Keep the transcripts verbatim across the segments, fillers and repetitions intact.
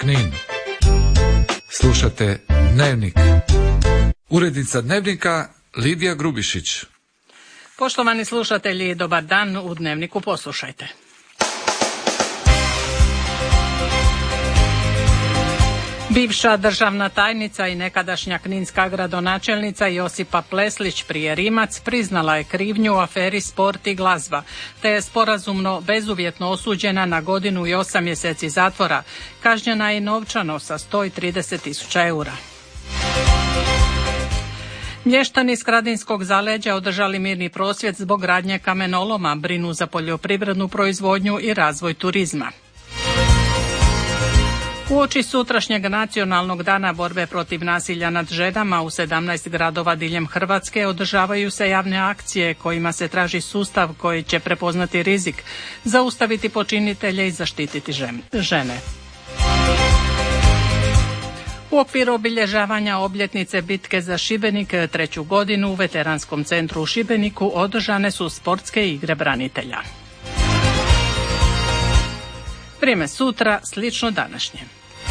Knin. Slušate Dnevnik. Urednica Dnevnika Lidija Grubišić. Poštovani slušatelji, dobar dan. U Dnevniku poslušajte. Bivša državna tajnica i nekadašnja kninska gradonačelnica Josipa Pleslić, prije Rimac, priznala je krivnju u aferi Sport i glazba, te je sporazumno bezuvjetno osuđena na godinu i osam mjeseci zatvora. Kažnjena je i novčano sa sto trideset tisuća eura. Mještani Skradinskog zaleđa održali mirni prosvjed zbog gradnje kamenoloma, brinu za poljoprivrednu proizvodnju i razvoj turizma. Uoči sutrašnjeg nacionalnog dana borbe protiv nasilja nad ženama u sedamnaest gradova diljem Hrvatske održavaju se javne akcije kojima se traži sustav koji će prepoznati rizik, zaustaviti počinitelje i zaštititi žene. U okviru obilježavanja obljetnice bitke za Šibenik treću godinu u Veteranskom centru u Šibeniku održane su sportske igre branitelja. Vrijeme sutra slično današnjem.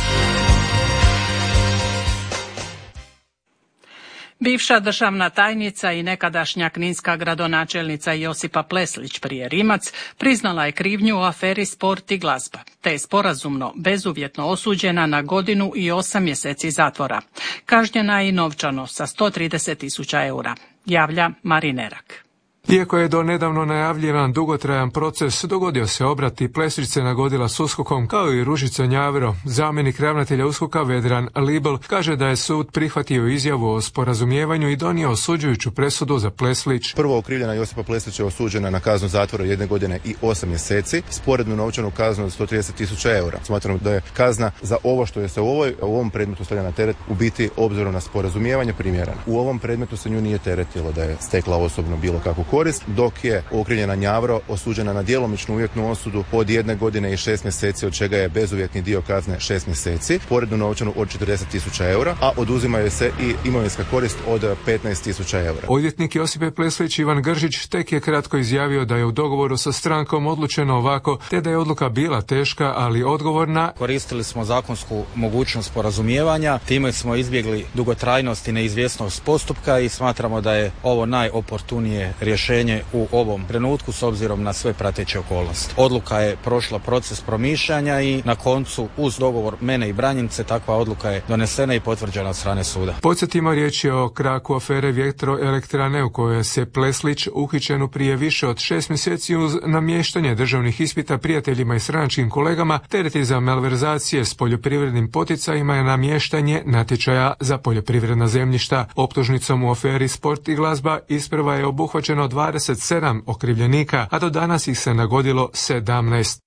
Bivša državna tajnica i nekadašnja kninska gradonačelnica Josipa Pleslić, prije Rimac, priznala je krivnju u aferi Sport i glazba, te je sporazumno bezuvjetno osuđena na godinu i osam mjeseci zatvora. Kažnjena je i novčano sa sto trideset tisuća eura, javlja Marinerak. Iako je do nedavno najavljivan dugotrajan proces, dogodio se obrat i Pleslić se nagodila s USKOK-om, kao i Ružica Njavro. Zamjenik ravnatelja USKOK-a Vedran Libl kaže da je sud prihvatio izjavu o sporazumijevanju i donio osuđujuću presudu za Pleslić. Prvo okrivljena Josipa Pleslić je osuđena na kaznu zatvora jedne godine i osam mjeseci, sporednu novčanu kaznu od sto trideset tisuća eura. Smatramo da je kazna za ovo što je se u, ovoj, u ovom predmetu stavlja na teret u biti obzirom na sporazumijevanje primjerena. U ovom predmetu se nju nije teretilo da je stekla osobno bilo kakvu korist, dok je okrivljena Njavro osuđena na djelomičnu uvjetnu osudu od jedne godine i šest mjeseci, od čega je bezuvjetni dio kazne šest mjeseci, porednu novčanu od četrdeset tisuća eura, a oduzima joj se i imovinska korist od petnaest tisuća eura. Odvjetnik Josipe Pleslić Ivan Gržić tek je kratko izjavio da je u dogovoru sa strankom odlučeno ovako, te da je odluka bila teška, ali odgovorna. Koristili smo zakonsku mogućnost sporazumijevanja, time smo izbjegli dugotrajnost i neizvjesnost postupka i smatramo da je ovo najoportunije rješenje u ovom trenutku s obzirom na sve prateće okolnosti. Odluka je prošla proces promišljanja i na koncu uz dogovor mene i branjenice takva odluka je donesena i potvrđena od strane suda. Podsjetimo, riječ je o kraku afere vjetroelektrane u kojoj se Pleslić uhićenu prije više od šest mjeseci uz namještanje državnih ispita prijateljima i stranačkim kolegama tereti za malverzacije s poljoprivrednim poticajima je namještanje natječaja za poljoprivredna zemljišta. Optužnicom u aferi Sport i glazba isprva je obuhvaćeno dvadeset sedam okrivljenika, a do danas ih se nagodilo sedamnaest.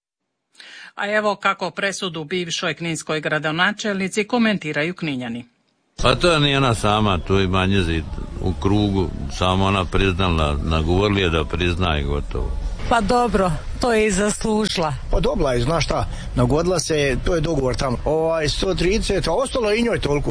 A evo kako presudu bivšoj kninskoj gradonačelnici komentiraju Kninjani. Pa to nije ona sama, tu ima njezi u krugu, samo ona priznala, nagovorili je da prizna i gotovo. Pa dobro, to je i zaslužila. Pa dobila je, znaš šta, nagodila se, to je dogovor tamo. Ovaj sto trideset, a ostalo je i njoj toliko.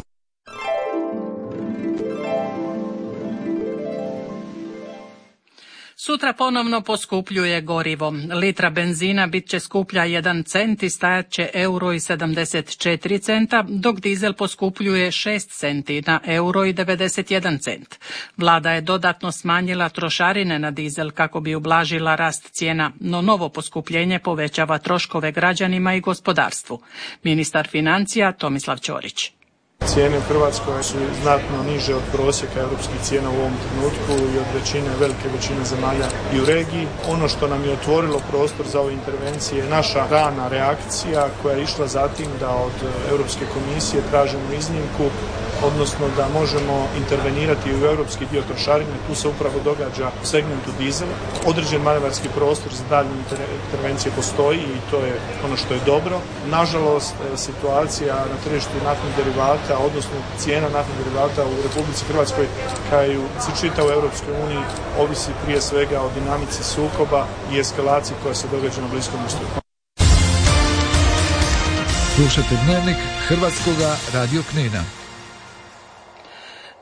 Sutra ponovno poskupljuje gorivo. Litra benzina bit će skuplja jedan cent i stajat će euro i sedamdeset četiri centa, dok dizel poskupljuje šest centi na euro i devedeset jedan cent. Vlada je dodatno smanjila trošarine na dizel kako bi ublažila rast cijena, no novo poskupljenje povećava troškove građanima i gospodarstvu. Ministar financija Tomislav Ćorić. Cijene u Hrvatskoj su znatno niže od prosjeka europskih cijena u ovom trenutku i od većine, velike većine zemalja i u regiji. Ono što nam je otvorilo prostor za ove intervencije je naša rana reakcija koja je išla za tim da od Europske komisije tražimo iznimku, odnosno da možemo intervenirati u europski dio trošarine. Tu se upravo događa u segmentu dizela. Određen manevarski prostor za daljnje intervencije postoji i to je ono što je dobro. Nažalost, situacija na tržištu naftnih derivata, odnosno cijena naftnih derivata u Republici Hrvatskoj kao i u čitavoj Europskoj uniji ovisi prije svega o dinamici sukoba i eskalaciji koja se događa na Bliskom istoku. Slušajte Dnevnik Hrvatskoga radio Knina.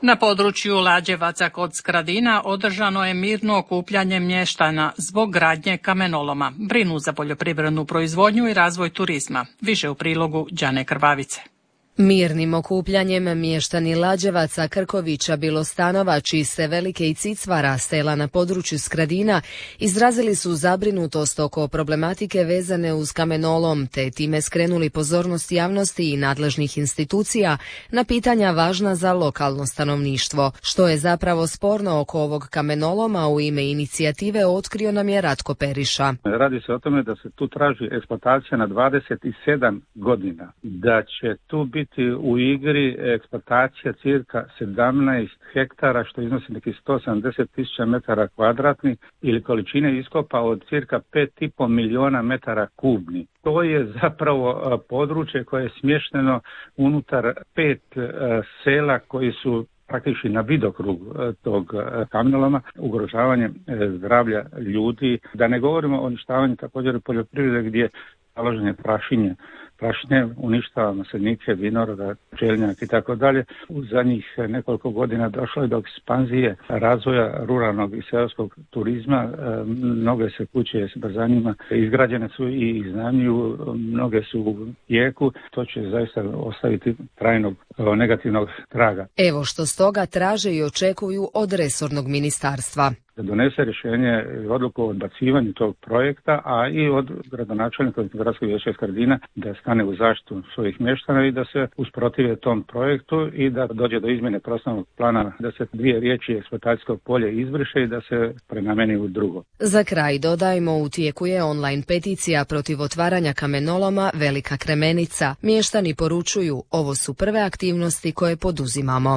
Na području Lađevaca kod Skradina održano je mirno okupljanje mještana zbog gradnje kamenoloma. Brinu za poljoprivrednu proizvodnju i razvoj turizma. Više u prilogu Đane Krvavice. Mirnim okupljanjem mještani Lađevaca, Krkovića, Bilostanova, Čiste, Velike i Cicvara, sela na području Skradina, izrazili su zabrinutost oko problematike vezane uz kamenolom, te time skrenuli pozornost javnosti i nadležnih institucija na pitanja važna za lokalno stanovništvo. Što je zapravo sporno oko ovog kamenoloma, u ime inicijative otkrio nam je Ratko Periša. Radi se o tome da se tu traži eksploatacija na dvadeset sedam godina, da će tu biti u igri eksploatacija cirka sedamnaest hektara, što iznosi nekih sto sedamdeset tisuća metara kvadratnih ili količine iskopa od cirka pet i pol milijuna metara kubnih. To je zapravo područje koje je smješteno unutar pet sela koji su praktički na vidokrug tog kamenoloma, ugrožavanje zdravlja ljudi, da ne govorimo o uništavanju također poljoprivrede gdje založenje prašinje. Prašinje uništava maslinike, vinoroda, pčelinjak i tako dalje. U zadnjih nekoliko godina došlo je do ekspanzije razvoja ruralnog i seoskog turizma. Mnoge se kuće s brzanjima izgrađene su i iznajmljuju, mnoge su u tijeku. To će zaista ostaviti trajnog negativnog traga. Evo što stoga traže i očekuju od resornog ministarstva. Da donese rješenje i odluku o odbacivanju tog projekta, a i od gradonačelnika Gradskog vijeća Skradina da stane u zaštitu svojih mještana i da se usprotive tom projektu i da dođe do izmjene prostornog plana, da se dvije riječi eksploatacijsko polje izbriše i da se prenameni u drugo. Za kraj dodajmo, u tijeku je online peticija protiv otvaranja kamenoloma Velika Kremenica. Mještani poručuju, ovo su prve aktivnosti koje poduzimamo.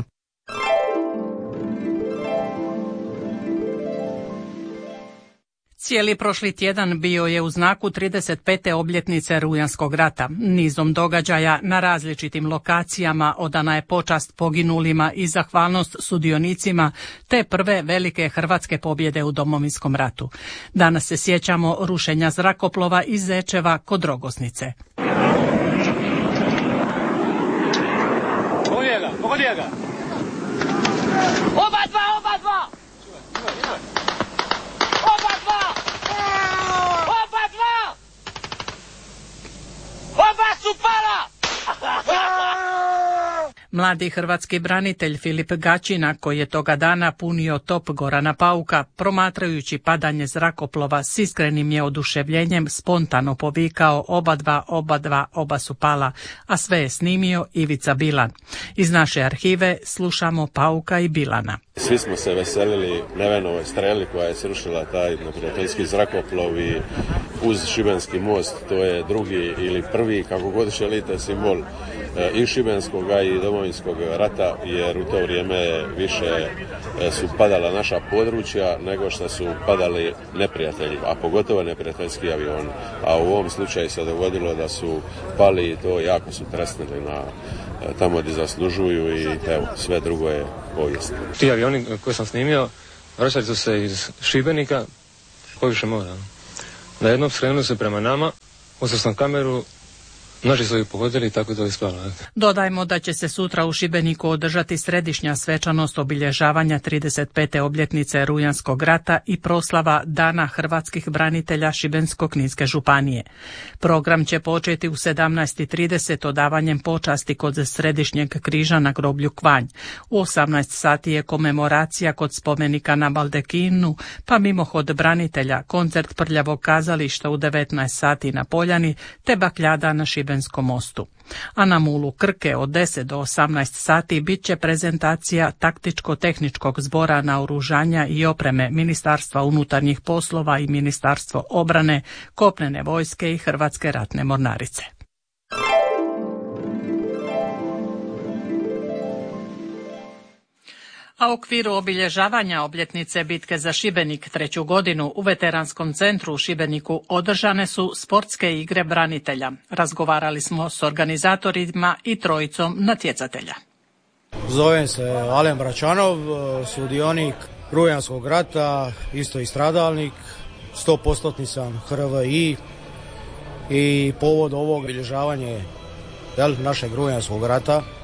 Cijeli prošli tjedan bio je u znaku trideset pete obljetnice Rujanskog rata. Nizom događaja na različitim lokacijama odana je počast poginulima i zahvalnost sudionicima te prve velike hrvatske pobjede u Domovinskom ratu. Danas se sjećamo rušenja zrakoplova iz Zečeva kod Rogoznice. Pogodio ga, pogodio ga! Oba dva, oba dva! Oba dva! Oba dva! Oba su pala! Mladi hrvatski branitelj Filip Gačina, koji je toga dana punio top Gorana Pauka, promatrajući padanje zrakoplova s iskrenim je oduševljenjem spontano povikao oba dva, oba dva, oba su pala, a sve je snimio Ivica Bilan. Iz naše arhive slušamo Pauka i Bilana. Svi smo se veselili Nevenovoj streli koja je srušila taj neprijateljski zrakoplov i uz Šibenski most, to je drugi ili prvi, kako god želite, simbol i Šibenskog i Domovinskog rata, jer u to vrijeme više su padala naša područja nego što su padali neprijatelji, a pogotovo neprijateljski avioni. A u ovom slučaju se dogodilo da su pali i to jako su tresnili na tamo gdje zaslužuju i evo, sve drugo je povijest. Ti avioni koje sam snimio vraćali su se iz Šibenika poviše mora. Na jednom skrenuli se prema nama, uzeo sam kameru, naši su ih pogodili i tako da je ispalo. Dodajmo da će se sutra u Šibeniku održati središnja svečanost obilježavanja trideset pete obljetnice Rujanskog rata i proslava Dana hrvatskih branitelja Šibensko-kninske županije. Program će početi u sedamnaest i trideset odavanjem počasti kod središnjeg križa na groblju Kvanj. U osamnaest sati je komemoracija kod spomenika na Baldekinu, pa mimohod branitelja, koncert Prljavog kazališta u devetnaest sati na Poljani, te bakljada na Šibenskom mostu. A na Mulu Krke od deset do osamnaest sati bit će prezentacija taktičko-tehničkog zbora naoružanja i opreme Ministarstva unutarnjih poslova i Ministarstvo obrane, kopnene vojske i Hrvatske ratne mornarice. A u okviru obilježavanja obljetnice bitke za Šibenik treću godinu u Veteranskom centru u Šibeniku održane su sportske igre branitelja. Razgovarali smo s organizatorima i trojicom natjecatelja. Zovem se Alen Bračanov, sudionik Rujanskog rata, isto i stradalnik, sto posto sam H R V I i povod ovog obilježavanja našeg Rujanskog rata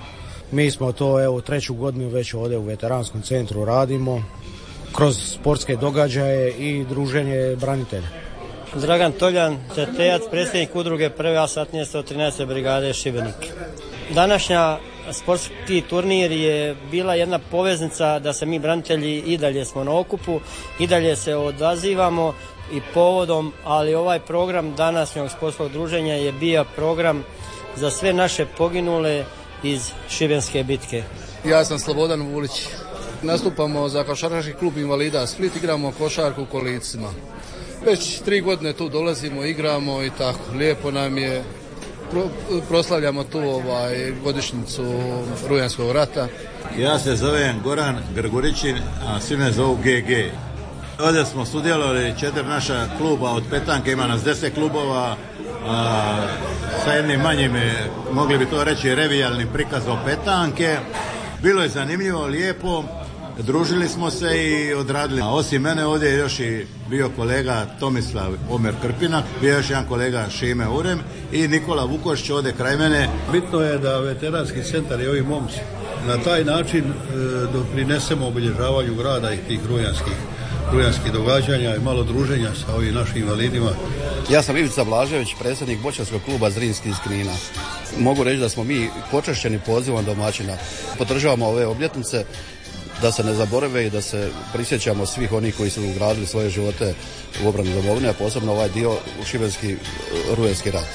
Mi smo to evo treću godinu već ovdje u veteranskom centru radimo, kroz sportske događaje i druženje branitelja. Dragan Toljan, tetejac, predsjednik udruge prve satnije sto trinaeste brigade Šibenik. Današnja sportski turnir je bila jedna poveznica da se mi branitelji i dalje smo na okupu, i dalje se odazivamo i povodom, ali ovaj program današnjeg sportskog druženja je bio program za sve naše poginule iz Šibenske bitke. Ja sam Slobodan Vulić. Nastupamo za košarkaški klub invalida Split, igramo košarku u kolicima. Već tri godine tu dolazimo, igramo i tako. Lijepo nam je, Pro, proslavljamo tu ovaj, godišnjicu Rujanskog rata. Ja se zovem Goran Grgurićin, a svi me zovu G G. Ovdje smo sudjelovali četiri naša kluba od petanke, ima nas deset klubova, a, sa jednim manjim, mogli bi to reći, revijalnim prikazom petanke. Bilo je zanimljivo, lijepo, družili smo se i odradili. A osim mene ovdje je još i bio kolega Tomislav Omer Krpina, bio još jedan kolega Šime Urem i Nikola Vukošić ovdje kraj mene. Bitno je da veteranski centar i ovi momci na taj način e, doprinesemo obilježavanju grada i tih rujanskih rujanskih događanja i malo druženja sa ovim našim invalidima. Ja sam Ivica Blažević, predsjednik boćarskog kluba Zrinski iz Knina. Mogu reći da smo mi počašćeni pozivom domaćina. Podržavamo ove obljetnice da se ne zaborave i da se prisjećamo svih onih koji su ugradili svoje živote u obranu domovine, a posebno ovaj dio u šibenski rujanski rat.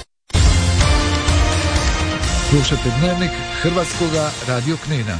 Slušajte Dnevnik Hrvatskoga radio Knina.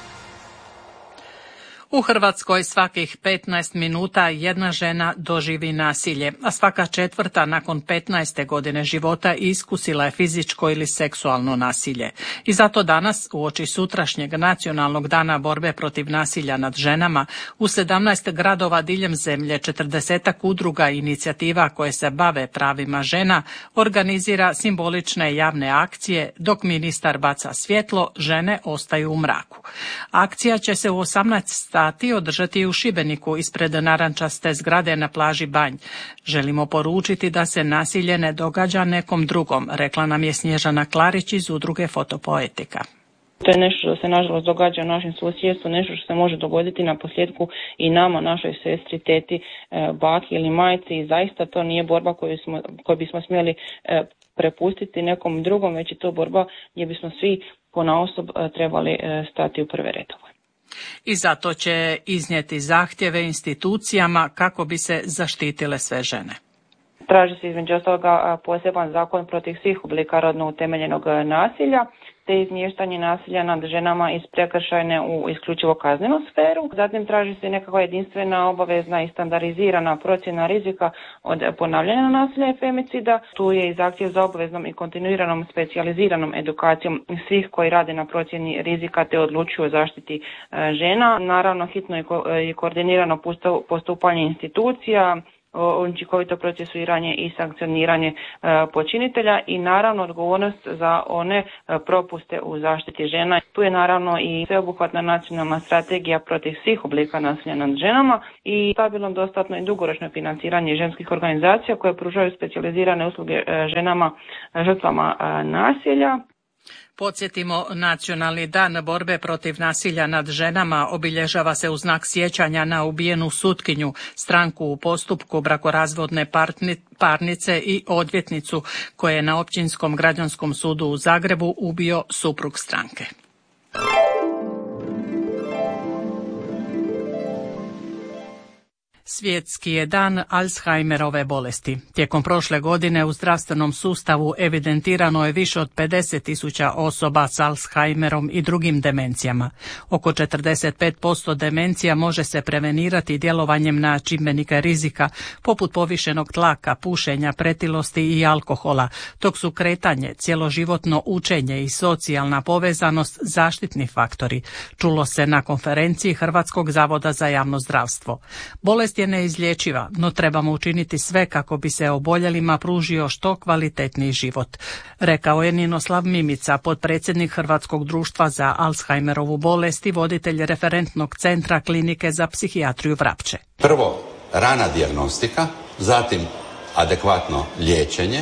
U Hrvatskoj svakih petnaest minuta jedna žena doživi nasilje, a svaka četvrta nakon petnaeste godine života iskusila je fizičko ili seksualno nasilje. I zato danas, uoči sutrašnjeg nacionalnog dana borbe protiv nasilja nad ženama, u sedamnaest gradova diljem zemlje četrdesetak udruga i inicijativa koje se bave pravima žena organizira simbolične javne akcije, dok ministar baca svjetlo, žene ostaju u mraku. Akcija će se u osamnaest sati održati u Šibeniku ispred narančaste zgrade na plaži Banj. Želimo poručiti da se nasilje ne događa nekom drugom, rekla nam je Snježana Klarić iz udruge Fotopoetika. To je nešto što se nažalost događa u našem susjedstvu, nešto što se može dogoditi na posljedku i nama, našoj sestri, teti, baki ili majci, i zaista to nije borba koju, smo, koju bismo smjeli prepustiti nekom drugom, već je to borba gdje bismo svi ponaosob trebali stati u prve redove. I zato će iznijeti zahtjeve institucijama kako bi se zaštitile sve žene. Traži se između ostaloga poseban zakon protiv svih oblika rodno utemeljenog nasilja, te izmještanje nasilja nad ženama iz prekršajne u isključivo kaznenu sferu. Zatim traži se nekakva jedinstvena, obavezna i standardizirana procjena rizika od ponavljanja nasilja i femicida. Tu je i zahtjev za obaveznom i kontinuiranom specijaliziranom edukacijom svih koji rade na procjeni rizika te odlučuju o zaštiti žena. Naravno, hitno i koordinirano postupanje institucija, učinkovito procesuiranje i sankcioniranje e, počinitelja i naravno odgovornost za one e, propuste u zaštiti žena. Tu je naravno i sveobuhvatna nacionalna strategija protiv svih oblika nasilja nad ženama i stabilno, dostatno i dugoročno financiranje ženskih organizacija koje pružaju specijalizirane usluge e, ženama e, žrtvama e, nasilja. Podsjetimo, Nacionalni dan borbe protiv nasilja nad ženama obilježava se u znak sjećanja na ubijenu sutkinju, stranku u postupku brakorazvodne parnice i odvjetnicu koje je na Općinskom građanskom sudu u Zagrebu ubio suprug stranke. Svjetski je dan Alzheimerove bolesti. Tijekom prošle godine u zdravstvenom sustavu evidentirano je više od pedeset tisuća osoba s Alzheimerom i drugim demencijama. Oko četrdeset pet posto demencija može se prevenirati djelovanjem na čimbenike rizika, poput povišenog tlaka, pušenja, pretilosti i alkohola, dok su kretanje, cjeloživotno učenje i socijalna povezanost zaštitni faktori, čulo se na konferenciji Hrvatskog zavoda za javno zdravstvo. Bolest je neizlječiva, no trebamo učiniti sve kako bi se oboljelima pružio što kvalitetniji život, rekao je Ninoslav Mimica, potpredsjednik Hrvatskog društva za Alzheimerovu bolest i voditelj referentnog centra Klinike za psihijatriju Vrapče. Prvo, rana dijagnostika, zatim adekvatno liječenje,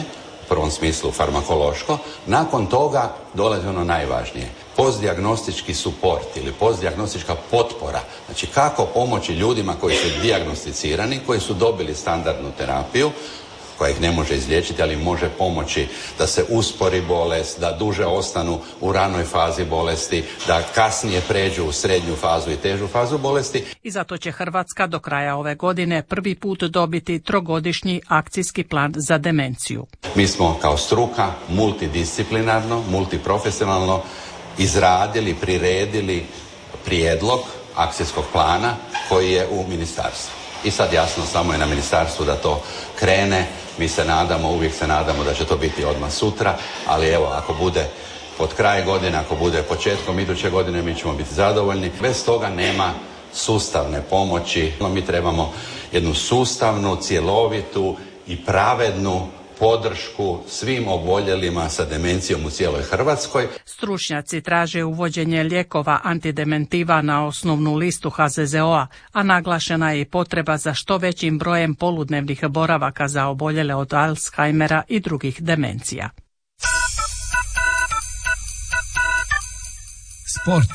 prvom smislu farmakološko. Nakon toga dolazi ono najvažnije. Postdijagnostički suport ili postdijagnostička potpora. Znači kako pomoći ljudima koji su dijagnosticirani, koji su dobili standardnu terapiju, koja ih ne može izliječiti, ali može pomoći da se uspori bolest, da duže ostanu u ranoj fazi bolesti, da kasnije pređu u srednju fazu i težu fazu bolesti. I zato će Hrvatska do kraja ove godine prvi put dobiti trogodišnji akcijski plan za demenciju. Mi smo kao struka multidisciplinarno, multiprofesionalno izradili, priredili prijedlog akcijskog plana koji je u ministarstvu. I sad jasno, samo je na ministarstvu da to krene. Mi se nadamo, uvijek se nadamo da će to biti odmah sutra, ali evo, ako bude pod kraj godine, ako bude početkom iduće godine, mi ćemo biti zadovoljni. Bez toga nema sustavne pomoći. Mi trebamo jednu sustavnu, cjelovitu i pravednu podršku svim oboljelima sa demencijom u cijeloj Hrvatskoj. Stručnjaci traže uvođenje lijekova antidementiva na osnovnu listu H Z Z O-a, a naglašena je i potreba za što većim brojem poludnevnih boravaka za oboljele od Alzheimera i drugih demencija. Sport.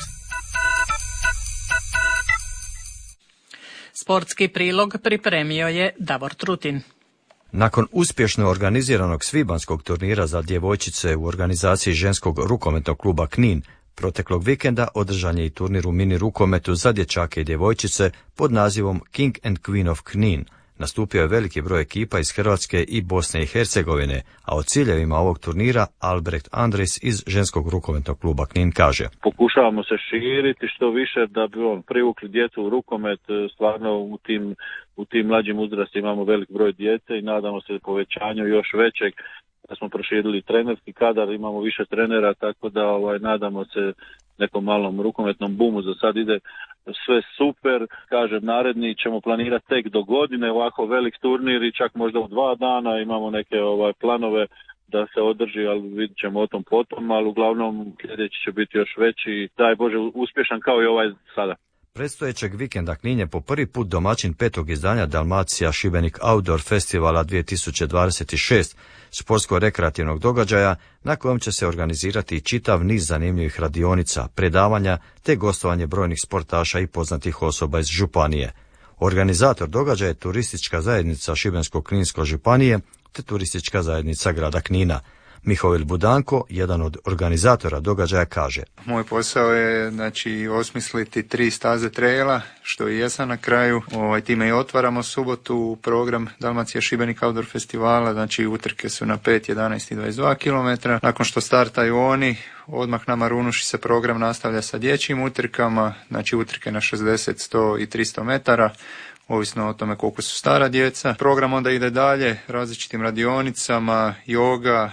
Sportski prilog pripremio je Davor Trutin. Nakon uspješno organiziranog svibanskog turnira za djevojčice u organizaciji ženskog rukometnog kluba Knin, proteklog vikenda održan je i turnir u mini rukometu za dječake i djevojčice pod nazivom King and Queen of Knin. Nastupio je veliki broj ekipa iz Hrvatske i Bosne i Hercegovine, a o ciljevima ovog turnira Albrecht Andris iz ženskog rukometnog kluba Knin kaže: Pokušavamo se širiti što više da bi on privukli djecu u rukomet, stvarno u tim, u tim mlađim uzrastima imamo velik broj djece i nadamo se povećanju još većeg. Da smo proširili trenerski kadar, imamo više trenera, tako da ovaj, nadamo se nekom malom rukometnom bumu. Za sad ide sve super, kažem, naredni ćemo planirati tek do godine, ovako velik turnir i čak možda u dva dana imamo neke ovaj, planove da se održi, ali vidit ćemo o tom potom, ali uglavnom sljedeći će biti još veći i daj Bože uspješan kao i ovaj sada. Predstojećeg vikenda Knin je po prvi put domaćin petog izdanja Dalmacija Šibenik Outdoor Festivala dvije tisuće dvadeset šest, sportsko-rekreativnog događaja na kojem će se organizirati čitav niz zanimljivih radionica, predavanja te gostovanje brojnih sportaša i poznatih osoba iz županije. Organizator događaja je turistička zajednica Šibensko-kninske županije te turistička zajednica grada Knina. Mihovil Budanko, jedan od organizatora događaja, kaže: Moj posao je znači osmisliti tri staze traila, što i jesam na kraju. Ovaj, time i otvaramo subotu program Dalmacija Šibenik Outdoor Festivala, znači utrke su na pet, jedanaest i dvadeset dva kilometra. Nakon što startaju oni, odmah na Marunuši se program nastavlja sa dječjim utrkama, znači utrke na šezdeset, sto i tristo metara. Ovisno o tome koliko su stara djeca. Program onda ide dalje različitim radionicama, joga,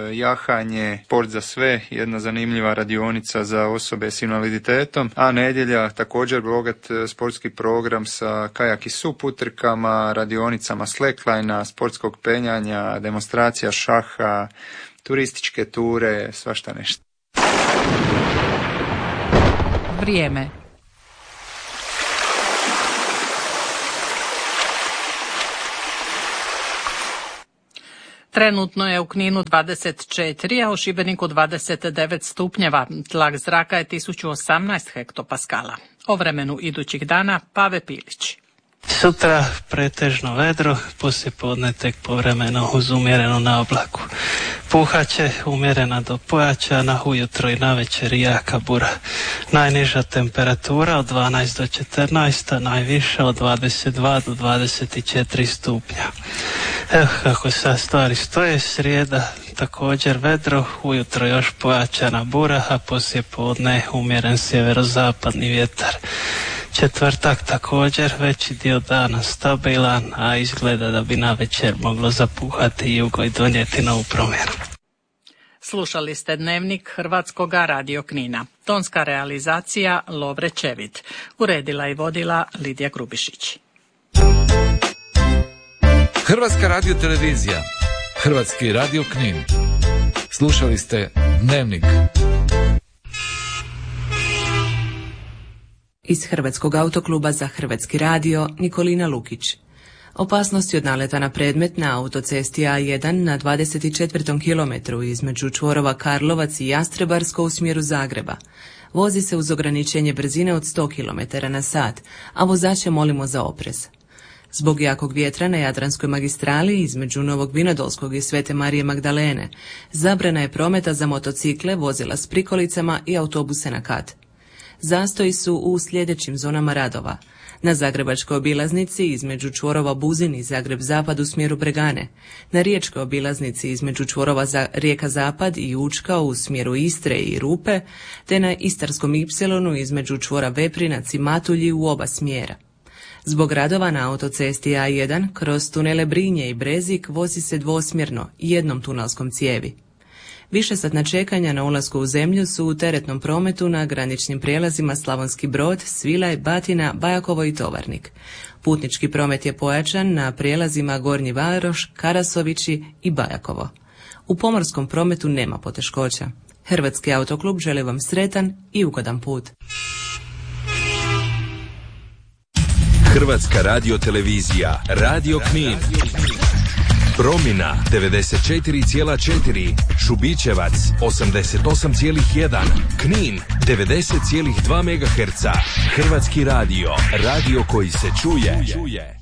jahanje, sport za sve, jedna zanimljiva radionica za osobe s invaliditetom, a nedjelja također bogat sportski program sa kajak i sup utrkama, radionicama slacklinea, sportskog penjanja, demonstracija šaha, turističke ture, svašta nešto. Vrijeme. Trenutno je u Kninu dvadeset četiri, a u Šibeniku dvadeset devet stupnjeva. Tlak zraka je tisuću osamnaest hektopaskala. O vremenu idućih dana Pave Pilić. Sutra pretežno vedro, poslijepodne tek povremeno uz umjerenu na oblaku. Puhaće umjerena do pojačana, ujutro i navečer jaka bura. Najniža temperatura od dvanaest do četrnaest, a najviša od dvadeset dva do dvadeset četiri stupnja. Evo kako sad stvari stoje, srijeda također vedro, ujutro još pojačana bura, a poslijepodne umjeren sjeverozapadni vjetar. Četvrtak također veći dio dana stabilan, a izgleda da bi na večer moglo zapuhati jugo i donijeti novu promjenu. Slušali ste dnevnik Hrvatskoga radio Knina. Tonska realizacija Lovre Čevit. Uredila i vodila Lidija Grubišić. Hrvatska radio televizija. Hrvatski radio Knin. Slušali ste dnevnik. Iz Hrvatskog autokluba za Hrvatski radio Nikolina Lukić. Opasnosti od naleta na predmet na autocesti A jedan na dvadeset četvrtom kilometru između čvorova Karlovac i Jastrebarsko u smjeru Zagreba. Vozi se uz ograničenje brzine od sto kilometara na sat, a vozače molimo za oprez. Zbog jakog vjetra na Jadranskoj magistrali između Novog Vinodolskog i Svete Marije Magdalene zabrana je prometa za motocikle, vozila s prikolicama i autobuse na kat. Zastoji su u sljedećim zonama radova. Na Zagrebačkoj obilaznici između čvorova Buzin i Zagreb Zapad u smjeru Bregane, na Riječkoj obilaznici između čvorova za Rijeka Zapad i Učka u smjeru Istre i Rupe, te na Istarskom Ipsilonu između čvora Veprinac i Matulji u oba smjera. Zbog radova na autocesti A jedan kroz tunele Brinje i Brezik vozi se dvosmjerno jednom tunelskom cijevi. Višesatna čekanja na ulasku u zemlju su u teretnom prometu na graničnim prijelazima Slavonski Brod, Svilaj, Batina, Bajakovo i Tovarnik. Putnički promet je pojačan na prijelazima Gornji Varoš, Karasovići i Bajakovo. U pomorskom prometu nema poteškoća. Hrvatski autoklub želi vam sretan i ugodan put. Hrvatska radiotelevizija, Radio Knin. Promina devedeset četiri zarez četiri, Šubićevac osamdeset osam zarez jedan, Knin devedeset zarez dva megaherca. Hrvatski radio, radio koji se čuje.